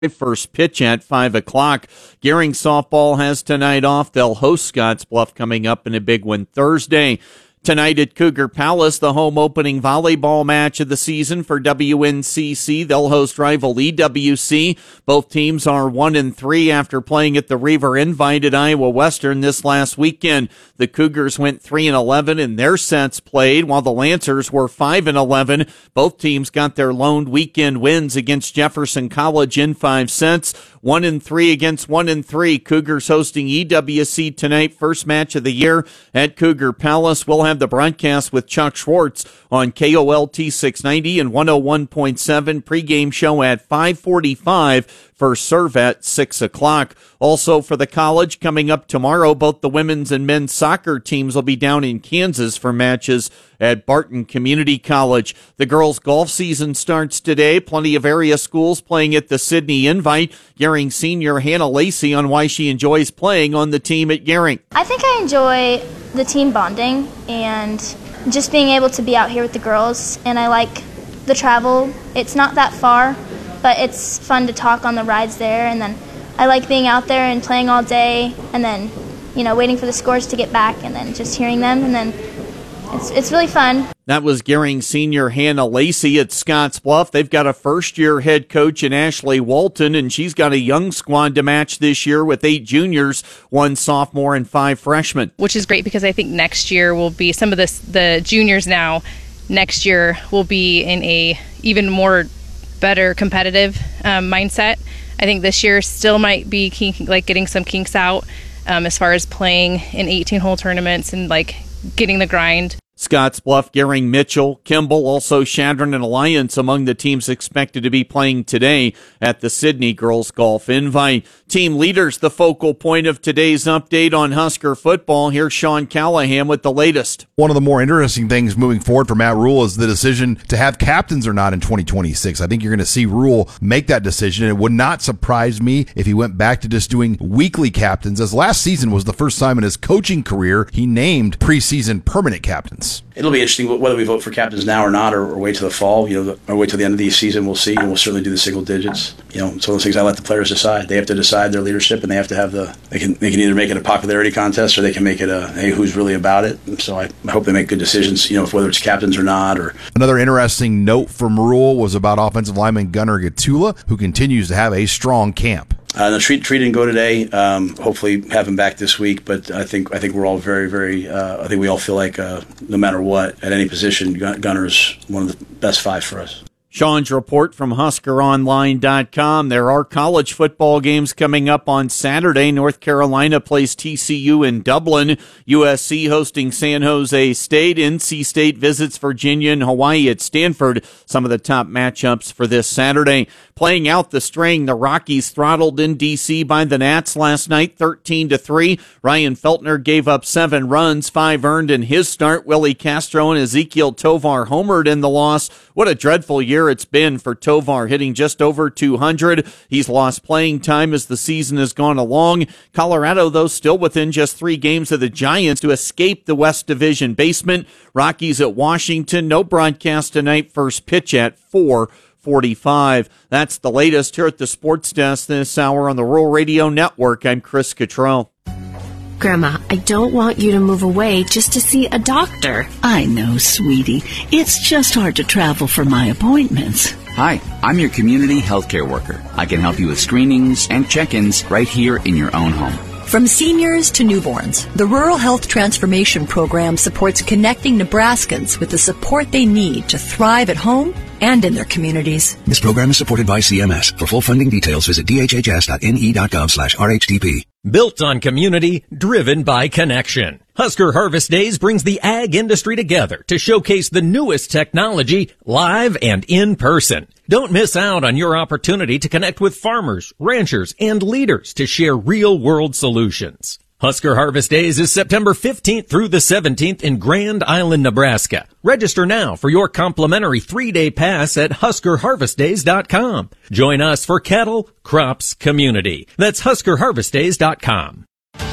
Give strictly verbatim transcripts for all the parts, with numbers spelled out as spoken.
First pitch at five o'clock. Gering softball has tonight off. They'll host Scottsbluff coming up in a big one Thursday. Tonight at Cougar Palace, the home opening volleyball match of the season for W N C C. They'll host rival E W C. Both teams are one and three after playing at the Reaver Invite at Iowa Western this last weekend. The Cougars went three and eleven in their sets played, while the Lancers were five and eleven. Both teams got their lone weekend wins against Jefferson College in five sets. One and three against one and three. Cougars hosting E W C tonight, first match of the year at Cougar Palace. We'll have the broadcast with Chuck Schwartz on K O L T six ninety and one oh one point seven. Pregame show at five forty-five. First serve at six o'clock. Also for the college, coming up tomorrow, both the women's and men's soccer teams will be down in Kansas for matches at Barton Community College. The girls' golf season starts today. Plenty of area schools playing at the Sydney Invite. Gering senior Hannah Lacey on why she enjoys playing on the team at Gering. I think I enjoy the team bonding and just being able to be out here with the girls, and I like the travel. It's not that far, but it's fun to talk on the rides there, and then I like being out there and playing all day, and then, you know, waiting for the scores to get back, and then just hearing them, and then it's it's really fun. That was Gering senior Hannah Lacey at Scottsbluff. They've got a first-year head coach in Ashley Walton, and she's got a young squad to match this year with eight juniors, one sophomore, and five freshmen. Which is great because I think next year will be some of this, the juniors now, next year will be in a even more better competitive um, mindset. I think this year still might be kink, like getting some kinks out um, as far as playing in eighteen-hole tournaments and like getting the grind. Scottsbluff, Gering, Mitchell, Kimball, also Chadron and Alliance among the teams expected to be playing today at the Sydney Girls Golf Invite. Team leaders, the focal point of today's update on Husker football. Here's Sean Callahan with the latest. One of the more interesting things moving forward for Matt Rule is the decision to have captains or not in twenty twenty-six. I think you're going to see Rule make that decision. It would not surprise me if he went back to just doing weekly captains, as last season was the first time in his coaching career he named preseason permanent captains. It'll be interesting whether we vote for captains now or not, or, or wait till the fall, you know, or wait till the end of the season. We'll see, and we'll certainly do the single digits. You know, it's one of those things I let the players decide. They have to decide their leadership, and they have to have the. They can they can either make it a popularity contest, or they can make it a hey, who's really about it. And so I, I hope they make good decisions. You know, whether it's captains or not. Or another interesting note from Rule was about offensive lineman Gunnar Gatula, who continues to have a strong camp. Uh, the treat treat didn't go today. Um, hopefully, have him back this week. But I think I think we're all very very. Uh, I think we all feel like uh, no matter what, at any position, Gunner's one of the best five for us. Sean's report from Husker Online dot com. There are college football games coming up on Saturday. North Carolina plays T C U in Dublin. U S C hosting San Jose State. N C State visits Virginia and Hawaii at Stanford. Some of the top matchups for this Saturday. Playing out the string, the Rockies throttled in D C by the Nats last night, thirteen to three. Ryan Feltner gave up seven runs, five earned in his start. Willie Castro and Ezekiel Tovar homered in the loss. What a dreadful year it's been for Tovar, hitting just over two hundred. He's lost playing time as the season has gone along. Colorado, though, still within just three games of the Giants to escape the West Division basement. Rockies at Washington. No broadcast tonight. First pitch at four forty-five. That's the latest here at the Sports Desk this hour on the Rural Radio Network. I'm Chris Cottrell. Grandma, I don't want you to move away just to see a doctor. I know, sweetie. It's just hard to travel for my appointments. Hi, I'm your community healthcare worker. I can help you with screenings and check-ins right here in your own home. From seniors to newborns, the Rural Health Transformation Program supports connecting Nebraskans with the support they need to thrive at home and in their communities. This program is supported by C M S. For full funding details, visit d h h s dot n e dot gov slash r h t p. Built on community, driven by connection. Husker Harvest Days brings the ag industry together to showcase the newest technology live and in person. Don't miss out on your opportunity to connect with farmers, ranchers, and leaders to share real-world solutions. Husker Harvest Days is September fifteenth through the seventeenth in Grand Island, Nebraska. Register now for your complimentary three-day pass at husker harvest days dot com. Join us for cattle, crops, community. That's husker harvest days dot com.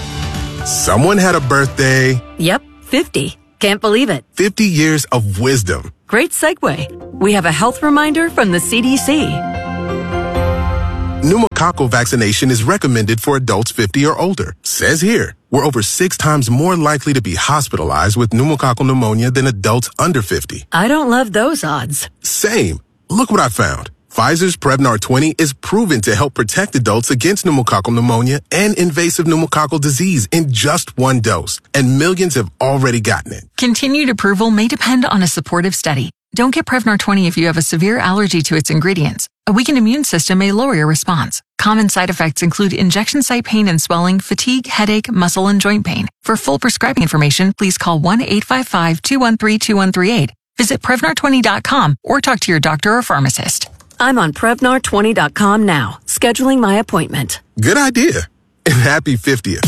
Someone had a birthday. Yep, fifty. Can't believe it. fifty years of wisdom. Great segue. We have a health reminder from the C D C. Pneumococcal vaccination is recommended for adults fifty or older. Says here, we're over six times more likely to be hospitalized with pneumococcal pneumonia than adults under fifty. I don't love those odds. Same. Look what I found. Pfizer's Prevnar twenty is proven to help protect adults against pneumococcal pneumonia and invasive pneumococcal disease in just one dose, and millions have already gotten it. Continued approval may depend on a supportive study. Don't get Prevnar twenty if you have a severe allergy to its ingredients. A weakened immune system may lower your response. Common side effects include injection site pain and swelling, fatigue, headache, muscle, and joint pain. For full prescribing information, please call one eight five five, two one three, two one three eight. Visit Prevnar twenty dot com or talk to your doctor or pharmacist. I'm on Prevnar twenty dot com now, scheduling my appointment. Good idea. And happy fiftieth.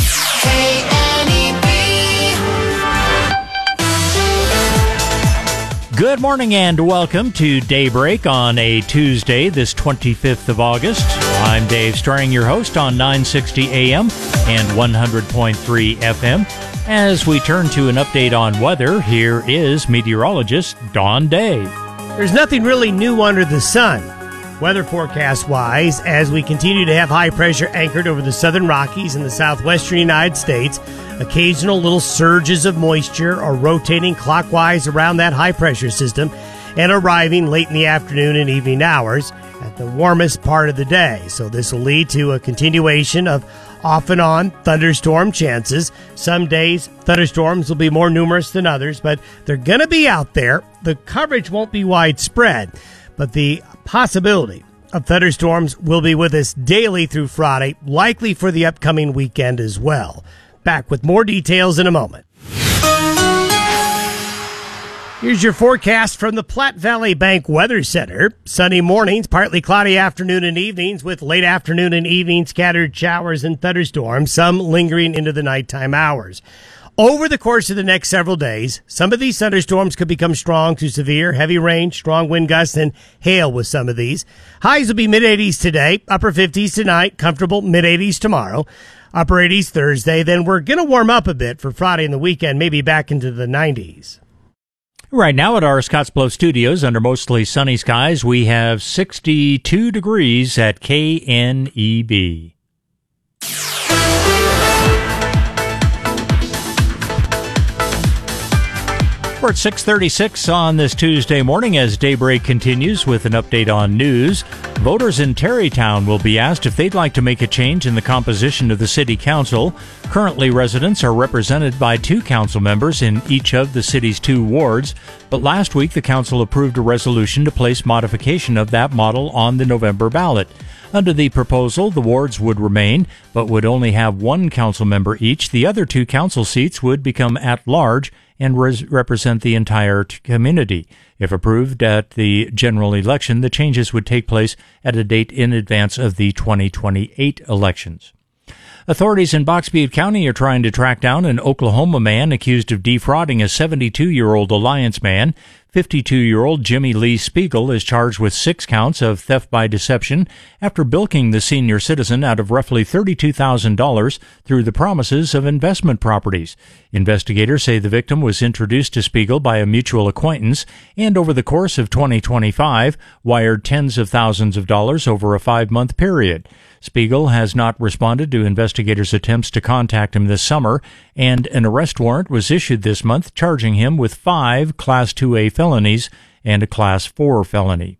Good morning and welcome to Daybreak on a Tuesday, this twenty-fifth of August. I'm Dave Strang, your host on nine sixty A M and one hundred point three F M. As we turn to an update on weather, here is meteorologist Don Day. There's nothing really new under the sun, weather forecast-wise, as we continue to have high pressure anchored over the southern Rockies and the southwestern United States. Occasional little surges of moisture are rotating clockwise around that high-pressure system and arriving late in the afternoon and evening hours at the warmest part of the day. So this will lead to a continuation of off and on thunderstorm chances. Some days thunderstorms will be more numerous than others, but they're going to be out there. The coverage won't be widespread, but the possibility of thunderstorms will be with us daily through Friday, likely for the upcoming weekend as well. Back with more details in a moment. Here's your forecast from the Platte Valley Bank Weather Center. Sunny mornings, partly cloudy afternoon and evenings with late afternoon and evening scattered showers and thunderstorms, some lingering into the nighttime hours. Over the course of the next several days, some of these thunderstorms could become strong to severe, heavy rain, strong wind gusts, and hail with some of these. Highs will be mid-eighties today, upper fifties tonight, comfortable mid-eighties tomorrow, upper eighties Thursday. Then we're going to warm up a bit for Friday and the weekend, maybe back into the nineties. Right now at our Scottsbluff studios, under mostly sunny skies, we have sixty-two degrees at K N E B. We're at six thirty-six on this Tuesday morning as Daybreak continues with an update on news. Voters in Terrytown will be asked if they'd like to make a change in the composition of the city council. Currently, residents are represented by two council members in each of the city's two wards, but last week the council approved a resolution to place modification of that model on the November ballot. Under the proposal, the wards would remain, but would only have one council member each. The other two council seats would become at-large and res- represent the entire t- community. If approved at the general election, the changes would take place at a date in advance of the twenty twenty-eight elections. Authorities in Box Butte County are trying to track down an Oklahoma man accused of defrauding a seventy-two-year-old Alliance man. fifty-two-year-old Jimmy Lee Spiegel is charged with six counts of theft by deception after bilking the senior citizen out of roughly thirty-two thousand dollars through the promises of investment properties. Investigators say the victim was introduced to Spiegel by a mutual acquaintance and over the course of twenty twenty-five wired tens of thousands of dollars over a five-month period. Spiegel has not responded to investigators' attempts to contact him this summer, and an arrest warrant was issued this month charging him with five Class two A felonies and a Class four felony.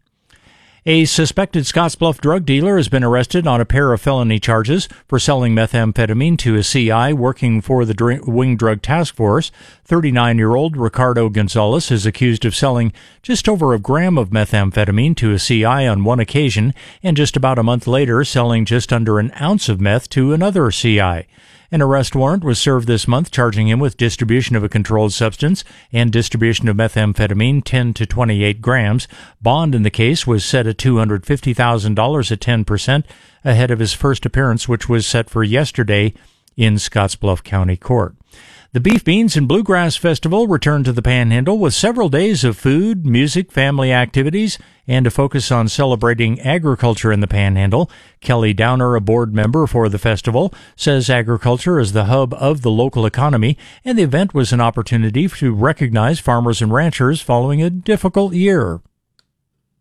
A suspected Scottsbluff drug dealer has been arrested on a pair of felony charges for selling methamphetamine to a C I working for the Dr- Wing Drug Task Force. thirty-nine-year-old Ricardo Gonzalez is accused of selling just over a gram of methamphetamine to a C I on one occasion, and just about a month later selling just under an ounce of meth to another C I. An arrest warrant was served this month charging him with distribution of a controlled substance and distribution of methamphetamine ten to twenty-eight grams. Bond in the case was set at two hundred fifty thousand dollars at ten percent ahead of his first appearance, which was set for yesterday in Scottsbluff County Court. The Beef, Beans, and Bluegrass Festival returned to the Panhandle with several days of food, music, family activities, and a focus on celebrating agriculture in the Panhandle. Kelly Downer, a board member for the festival, says agriculture is the hub of the local economy, and the event was an opportunity to recognize farmers and ranchers following a difficult year.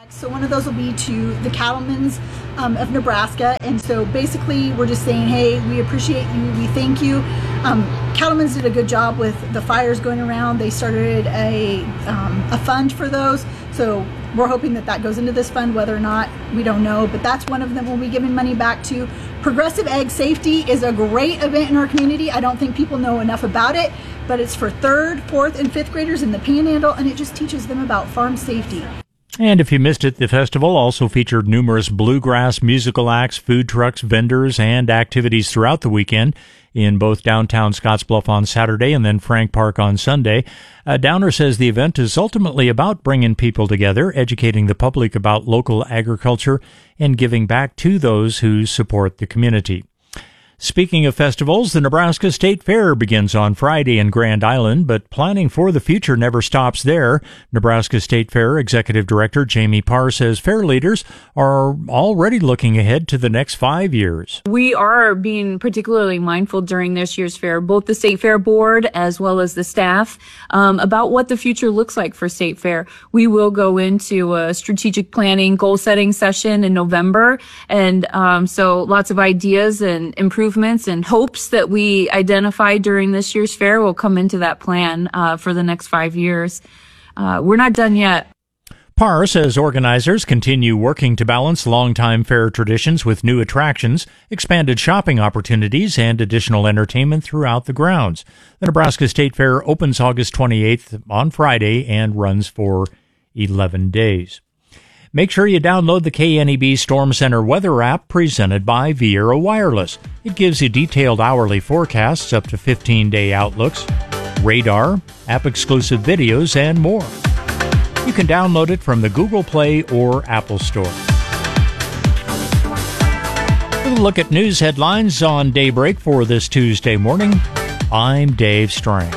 So one of those will be to the cattlemen's um, of Nebraska. And so basically we're just saying, hey, we appreciate you. We thank you. Um, Cattlemen's did a good job with the fires going around. They started a, um, a fund for those. So we're hoping that that goes into this fund, whether or not, we don't know. But that's one of them we'll be giving money back to. Progressive Ag Safety is a great event in our community. I don't think people know enough about it, but it's for third, fourth, and fifth graders in the Panhandle, and it just teaches them about farm safety. And if you missed it, the festival also featured numerous bluegrass musical acts, food trucks, vendors, and activities throughout the weekend in both downtown Scottsbluff on Saturday and then Frank Park on Sunday. Uh, Downer says the event is ultimately about bringing people together, educating the public about local agriculture, and giving back to those who support the community. Speaking of festivals, the Nebraska State Fair begins on Friday in Grand Island, but planning for the future never stops there. Nebraska State Fair Executive Director Jamie Parr says fair leaders are already looking ahead to the next five years. We are being particularly mindful during this year's fair, both the State Fair Board as well as the staff, um, about what the future looks like for State Fair. We will go into a strategic planning, goal-setting session in November, and um, so lots of ideas and improvements and hopes that we identify during this year's fair will come into that plan uh, for the next five years. Uh, we're not done yet. Parr says organizers continue working to balance longtime fair traditions with new attractions, expanded shopping opportunities, and additional entertainment throughout the grounds. The Nebraska State Fair opens August twenty-eighth on Friday and runs for eleven days. Make sure you download the K N E B Storm Center weather app presented by Viera Wireless. It gives you detailed hourly forecasts, up to fifteen-day outlooks, radar, app-exclusive videos, and more. You can download it from the Google Play or Apple Store. We'll look at news headlines on Daybreak for this Tuesday morning. I'm Dave Strang.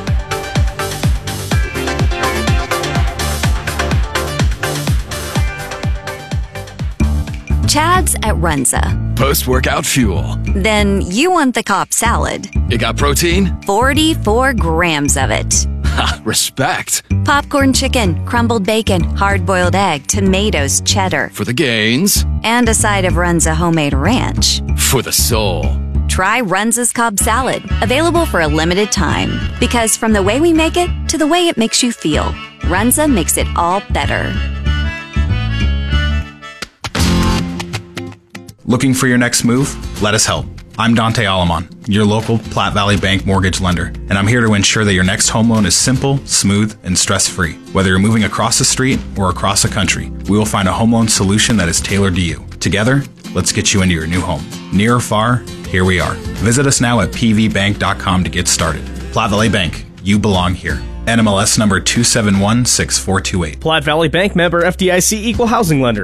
Chad's at Runza. Post-workout fuel. Then you want the Cobb salad. It got protein? forty-four grams of it. Ha, respect. Popcorn chicken, crumbled bacon, hard-boiled egg, tomatoes, cheddar. For the gains. And a side of Runza homemade ranch. For the soul. Try Runza's Cobb salad. Available for a limited time. Because from the way we make it to the way it makes you feel, Runza makes it all better. Looking for your next move? Let us help. I'm Dante Alamon, your local Platte Valley Bank mortgage lender, and I'm here to ensure that your next home loan is simple, smooth, and stress-free. Whether you're moving across the street or across the country, we will find a home loan solution that is tailored to you. Together, let's get you into your new home. Near or far, here we are. Visit us now at p v bank dot com to get started. Platte Valley Bank, you belong here. N M L S number two seven one six four two eight. Platte Valley Bank, member F D I C, equal housing lender.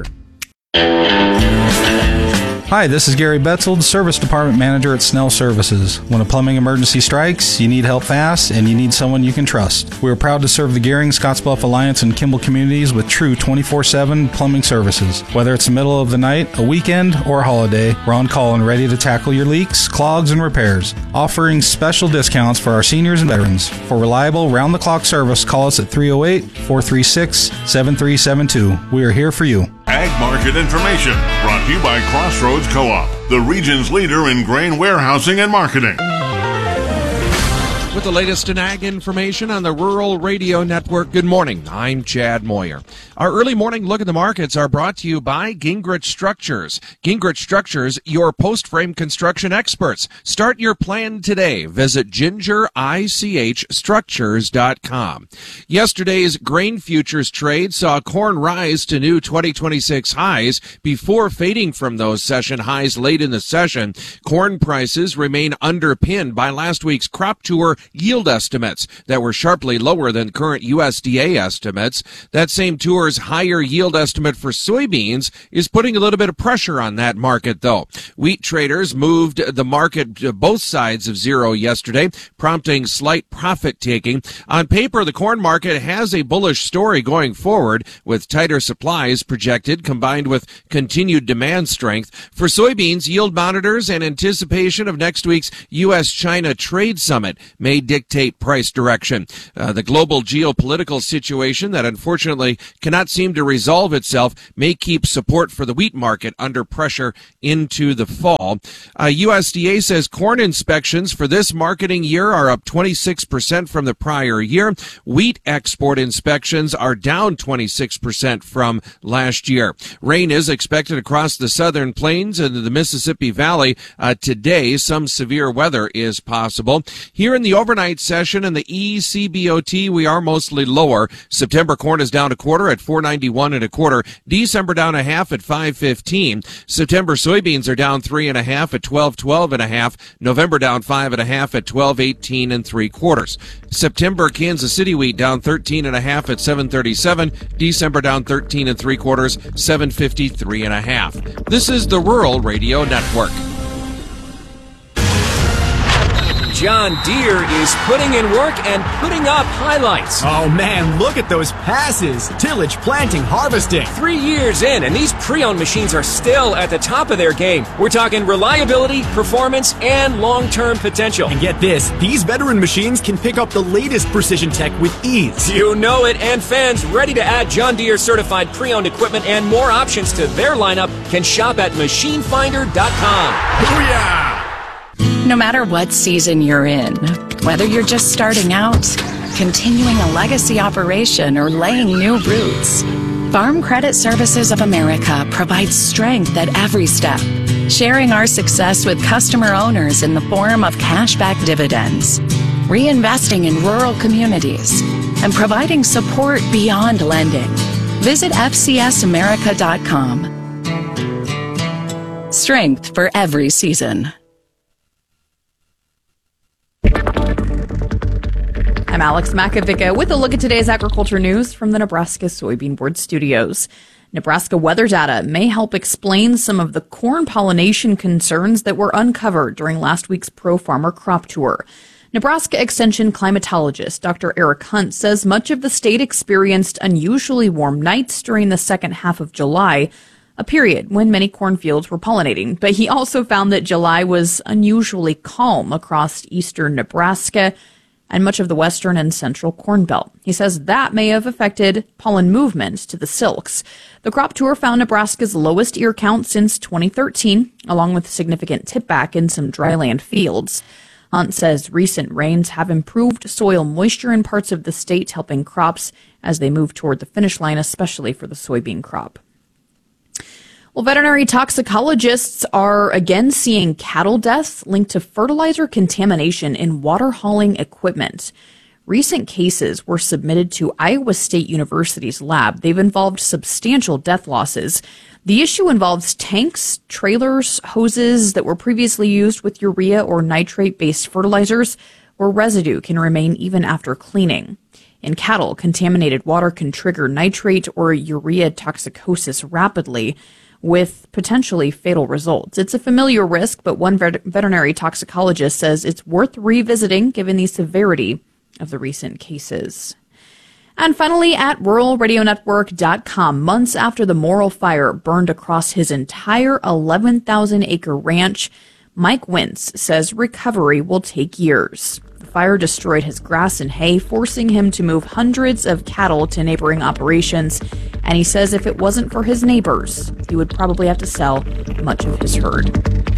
Hi, this is Gary Betzold, Service Department Manager at Snell Services. When a plumbing emergency strikes, you need help fast, and you need someone you can trust. We are proud to serve the Gehring, Scottsbluff Alliance, and Kimball communities with true twenty-four seven plumbing services. Whether it's the middle of the night, a weekend, or a holiday, we're on call and ready to tackle your leaks, clogs, and repairs. Offering special discounts for our seniors and veterans. For reliable, round-the-clock service, call us at three oh eight, four three six, seven three seven two. We are here for you. Ag Market Information, brought to you by Crossroads Co-op, the region's leader in grain warehousing and marketing. With the latest in ag information on the Rural Radio Network, good morning. I'm Chad Moyer. Our early morning look at the markets are brought to you by Gingrich Structures. Gingrich Structures, your post-frame construction experts. Start your plan today. Visit ginger ich structures dot com. Yesterday's grain futures trade saw corn rise to new twenty twenty-six highs before fading from those session highs late in the session. Corn prices remain underpinned by last week's crop tour yield estimates that were sharply lower than current U S D A estimates. That same tour's higher yield estimate for soybeans is putting a little bit of pressure on that market, though. Wheat traders moved the market to both sides of zero yesterday, prompting slight profit taking. On paper, the corn market has a bullish story going forward, with tighter supplies projected combined with continued demand strength. For soybeans, yield monitors and anticipation of next week's U S China trade summit may may dictate price direction. Uh, the global geopolitical situation that unfortunately cannot seem to resolve itself may keep support for the wheat market under pressure into the fall. Uh, U S D A says corn inspections for this marketing year are up twenty-six percent from the prior year. Wheat export inspections are down twenty-six percent from last year. Rain is expected across the southern plains and the Mississippi Valley uh, today. Some severe weather is possible. Here in the overnight session in the E C B O T, we are mostly lower. September corn is down a quarter at four ninety-one and a quarter. December down a half at five fifteen. September soybeans are down three and a half at twelve twelve and a half. November down five and a half at twelve eighteen and three quarters. September Kansas City wheat down thirteen and a half at seven thirty-seven. December down thirteen and three quarters, seven fifty-three and a half. This is the Rural Radio Network. John Deere is putting in work and putting up highlights. Oh man, look at those passes. Tillage, planting, harvesting. Three years in, and these pre-owned machines are still at the top of their game. We're talking reliability, performance, and long-term potential. And get this, these veteran machines can pick up the latest precision tech with ease. You know it, and fans ready to add John Deere certified pre-owned equipment and more options to their lineup can shop at machine finder dot com. Booyah! No matter what season you're in, whether you're just starting out, continuing a legacy operation, or laying new roots, Farm Credit Services of America provides strength at every step, sharing our success with customer owners in the form of cashback dividends, reinvesting in rural communities, and providing support beyond lending. Visit F C S America dot com. Strength for every season. I'm Alex Makovica with a look at today's agriculture news from the Nebraska Soybean Board studios. Nebraska weather data may help explain some of the corn pollination concerns that were uncovered during last week's Pro Farmer Crop Tour. Nebraska Extension climatologist Doctor Eric Hunt says much of the state experienced unusually warm nights during the second half of July, a period when many cornfields were pollinating. But he also found that July was unusually calm across eastern Nebraska and much of the western and central Corn Belt. He says that may have affected pollen movements to the silks. The crop tour found Nebraska's lowest ear count since twenty thirteen, along with significant tipback in some dryland fields. Hunt says recent rains have improved soil moisture in parts of the state, helping crops as they move toward the finish line, especially for the soybean crop. Well, veterinary toxicologists are again seeing cattle deaths linked to fertilizer contamination in water hauling equipment. Recent cases were submitted to Iowa State University's lab. They've involved substantial death losses. The issue involves tanks, trailers, hoses that were previously used with urea or nitrate-based fertilizers, where residue can remain even after cleaning. In cattle, contaminated water can trigger nitrate or urea toxicosis rapidly, with potentially fatal results. It's a familiar risk, but one vet- veterinary toxicologist says it's worth revisiting given the severity of the recent cases. And finally, at rural radio network dot com, months after the Morrill fire burned across his entire eleven thousand acre ranch, Mike Wentz says recovery will take years. The fire destroyed his grass and hay, forcing him to move hundreds of cattle to neighboring operations. And he says if it wasn't for his neighbors, he would probably have to sell much of his herd.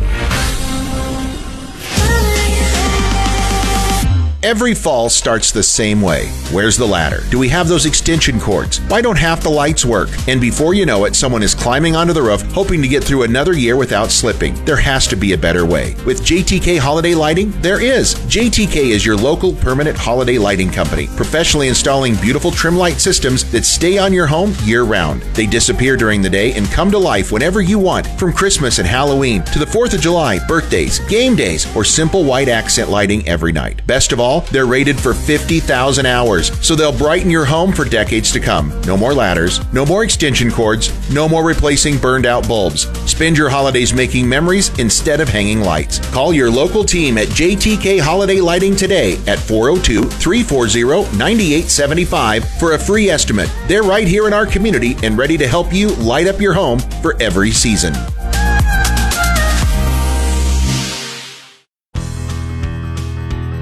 Every fall starts the same way. Where's the ladder? Do we have those extension cords? Why don't half the lights work? And before you know it, someone is climbing onto the roof, hoping to get through another year without slipping. There has to be a better way. With J T K Holiday Lighting, there is. J T K is your local permanent holiday lighting company, professionally installing beautiful trim light systems that stay on your home year-round. They disappear during the day and come to life whenever you want, from Christmas and Halloween to the fourth of July, birthdays, game days, or simple white accent lighting every night. Best of all, they're rated for fifty thousand hours, so they'll brighten your home for decades to come. No more ladders, no more extension cords, no more replacing burned out bulbs. Spend your holidays making memories instead of hanging lights. Call your local team at J T K Holiday Lighting today at four oh two, three four zero, nine eight seven five for a free estimate. They're right here in our community and ready to help you light up your home for every season. The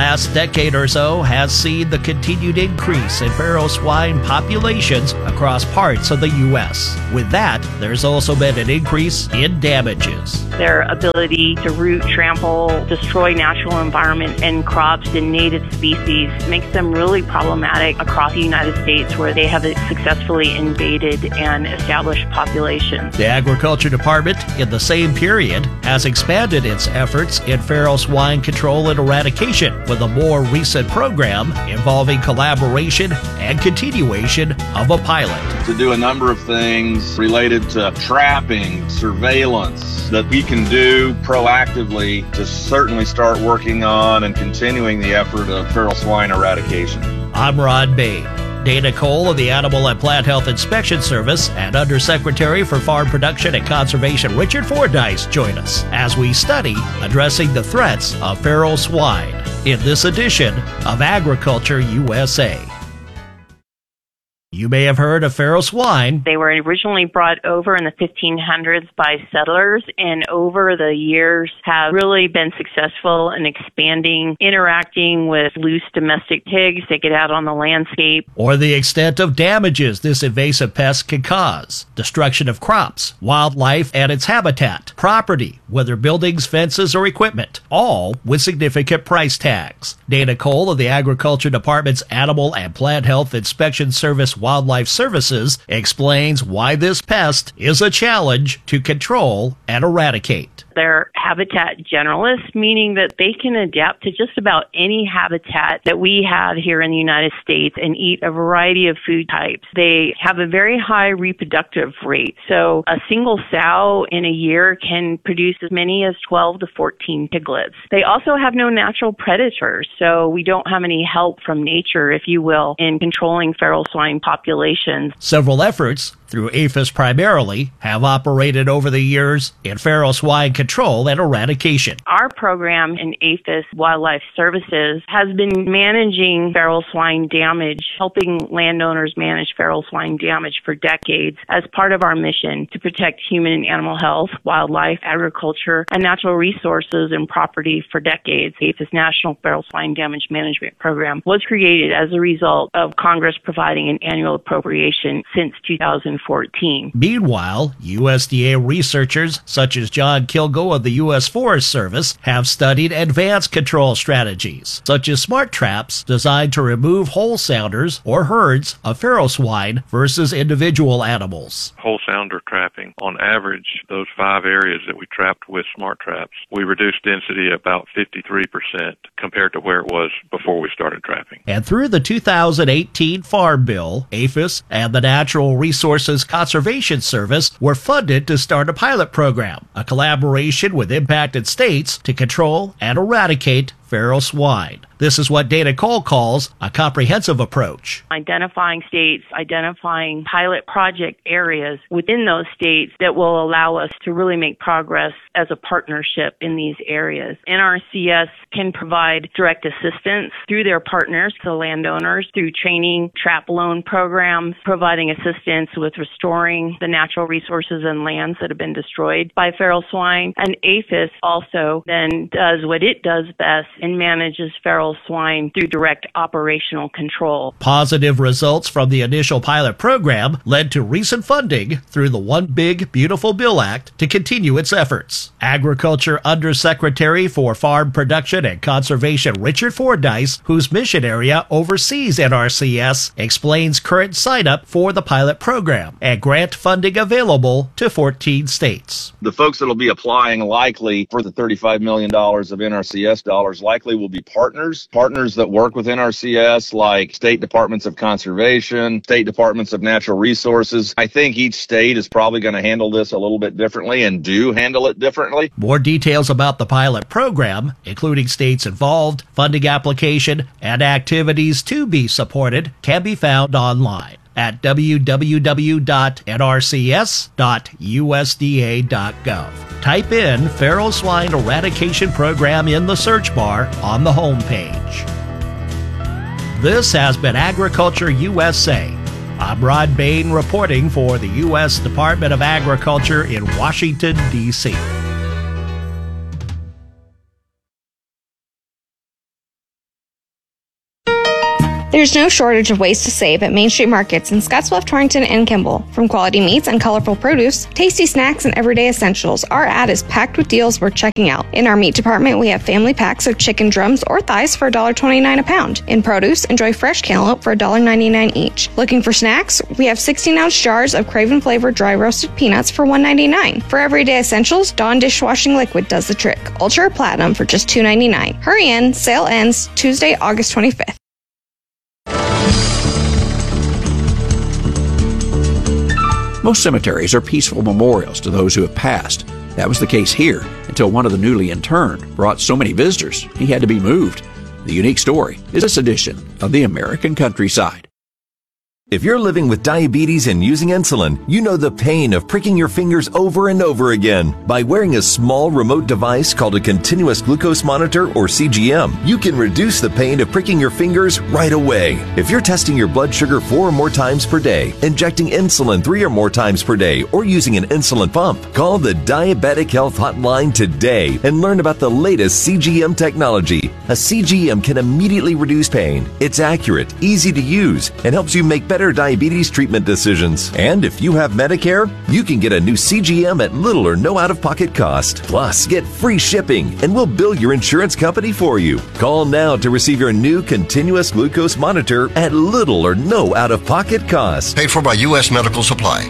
last decade or so has seen the continued increase in feral swine populations across parts of the U S. With that, there's also been an increase in damages. Their ability to root, trample, destroy natural environment and crops and native species makes them really problematic across the United States, where they have successfully invaded and established populations. The Agriculture Department, in the same period, has expanded its efforts in feral swine control and eradication with a more recent program involving collaboration and continuation of a pilot. To do a number of things related to trapping, surveillance that we can do proactively to certainly start working on and continuing the effort of feral swine eradication. I'm Ron Bain. Dana Cole of the Animal and Plant Health Inspection Service and Undersecretary for Farm Production and Conservation Richard Fordyce join us as we study addressing the threats of feral swine in this edition of Agriculture U S A. You may have heard of feral swine. They were originally brought over in the fifteen hundreds by settlers, and over the years have really been successful in expanding, interacting with loose domestic pigs. They get out on the landscape. Or the extent of damages this invasive pest can cause. Destruction of crops, wildlife and its habitat, property, whether buildings, fences, or equipment, all with significant price tags. Dana Cole of the Agriculture Department's Animal and Plant Health Inspection Service Wildlife Services explains why this pest is a challenge to control and eradicate. They're habitat generalists, meaning that they can adapt to just about any habitat that we have here in the United States and eat a variety of food types. They have a very high reproductive rate. So a single sow in a year can produce as many as twelve to fourteen piglets. They also have no natural predators, so we don't have any help from nature, if you will, in controlling feral swine populations. Several efforts, through APHIS primarily, have operated over the years in feral swine control and eradication. Our program in APHIS Wildlife Services has been managing feral swine damage, helping landowners manage feral swine damage for decades as part of our mission to protect human and animal health, wildlife, agriculture, and natural resources and property for decades. APHIS National Feral Swine Damage Management Program was created as a result of Congress providing an annual appropriation since two thousand fourteen. Meanwhile, U S D A researchers such as John Kilgo of the U S Forest Service have studied advanced control strategies, such as smart traps designed to remove whole sounders or herds of feral swine versus individual animals. Whole sounder trapping, on average, those five areas that we trapped with smart traps, we reduced density about fifty-three percent compared to where it was before we started trapping. And through the two thousand eighteen Farm Bill, APHIS and the Natural Resources Conservation Service were funded to start a pilot program, a collaboration with impacted states to control and eradicate feral swine. This is what Dana Cole calls a comprehensive approach. Identifying states, identifying pilot project areas within those states that will allow us to really make progress as a partnership in these areas. N R C S can provide direct assistance through their partners, the landowners, through training, trap loan programs, providing assistance with restoring the natural resources and lands that have been destroyed by feral swine. And APHIS also then does what it does best and manages feral swine through direct operational control. Positive results from the initial pilot program led to recent funding through the One Big Beautiful Bill Act to continue its efforts. Agriculture Undersecretary for Farm Production and Conservation Richard Fordyce, whose mission area oversees N R C S, explains current sign-up for the pilot program and grant funding available to fourteen states. The folks that will be applying likely for the thirty-five million dollars of N R C S dollars likely will be partners, partners that work with N R C S, like state departments of conservation, state departments of natural resources. I think each state is probably going to handle this a little bit differently and do handle it differently. More details about the pilot program, including states involved, funding application, and activities to be supported, can be found online at w w w dot n r c s dot u s d a dot gov. Type in Feral Swine Eradication Program in the search bar on the homepage. This has been Agriculture U S A. I'm Rod Bain reporting for the U S Department of Agriculture in Washington, D C There's no shortage of ways to save at Main Street Markets in Scottsbluff, Torrington, and Kimball. From quality meats and colorful produce, tasty snacks, and everyday essentials, our ad is packed with deals worth checking out. In our meat department, we have family packs of chicken drums or thighs for one dollar and twenty-nine cents a pound. In produce, enjoy fresh cantaloupe for one dollar and ninety-nine cents each. Looking for snacks? We have sixteen ounce jars of Craven flavored dry roasted peanuts for one dollar and ninety-nine cents. For everyday essentials, Dawn dishwashing liquid does the trick. Ultra or Platinum for just two dollars and ninety-nine cents. Hurry in, sale ends Tuesday, August twenty-fifth. Most cemeteries are peaceful memorials to those who have passed. That was the case here until one of the newly interned brought so many visitors he had to be moved. The unique story is this edition of the American Countryside. If you're living with diabetes and using insulin, you know the pain of pricking your fingers over and over again. By wearing a small remote device called a continuous glucose monitor or C G M, you can reduce the pain of pricking your fingers right away. If you're testing your blood sugar four or more times per day, injecting insulin three or more times per day, or using an insulin pump, call the Diabetic Health Hotline today and learn about the latest C G M technology. A C G M can immediately reduce pain. It's accurate, easy to use, and helps you make better diabetes treatment decisions. And if you have Medicare, you can get a new C G M at little or no out-of-pocket cost. Plus, get free shipping, and we'll bill your insurance company for you. Call now to receive your new continuous glucose monitor at little or no out-of-pocket cost. Paid for by U S Medical Supply.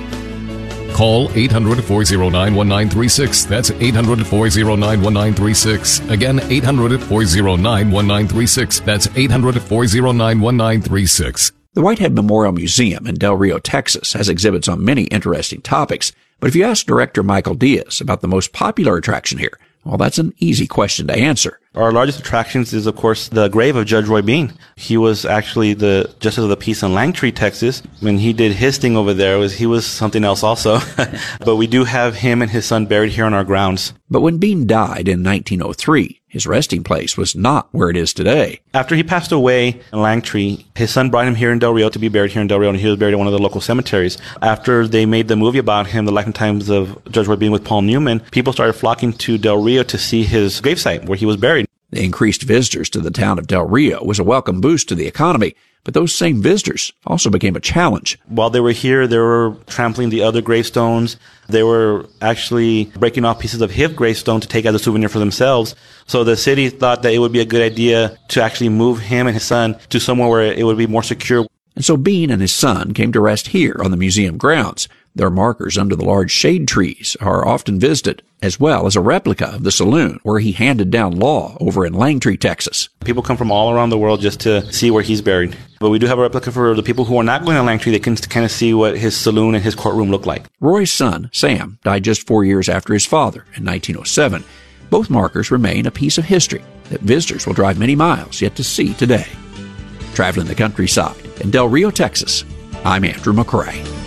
Call eight hundred, four oh nine, one nine three six. That's eight hundred, four oh nine, one nine three six. Again, eight hundred, four oh nine, one nine three six. That's eight hundred, four oh nine, one nine three six. The Whitehead Memorial Museum in Del Rio, Texas, has exhibits on many interesting topics, but if you ask Director Michael Diaz about the most popular attraction here, well, that's an easy question to answer. Our largest attractions is, of course, the grave of Judge Roy Bean. He was actually the Justice of the Peace in Langtree, Texas. When he did his thing over there, was he was something else also. But we do have him and his son buried here on our grounds. But when Bean died in nineteen oh three, his resting place was not where it is today. After he passed away in Langtree, his son brought him here in Del Rio to be buried here in Del Rio, and he was buried in one of the local cemeteries. After they made the movie about him, The Life and Times of Judge Roy Bean with Paul Newman, people started flocking to Del Rio to see his gravesite where he was buried. The increased visitors to the town of Del Rio was a welcome boost to the economy, but those same visitors also became a challenge. While they were here, they were trampling the other gravestones. They were actually breaking off pieces of his gravestone to take as a souvenir for themselves. So the city thought that it would be a good idea to actually move him and his son to somewhere where it would be more secure. And so Bean and his son came to rest here on the museum grounds. Their markers under the large shade trees are often visited, as well as a replica of the saloon where he handed down law over in Langtree, Texas. People come from all around the world just to see where he's buried. But we do have a replica for the people who are not going to Langtree. They can kind of see what his saloon and his courtroom look like. Roy's son, Sam, died just four years after his father in nineteen oh seven. Both markers remain a piece of history that visitors will drive many miles yet to see today. Traveling the countryside in Del Rio, Texas, I'm Andrew McCrae.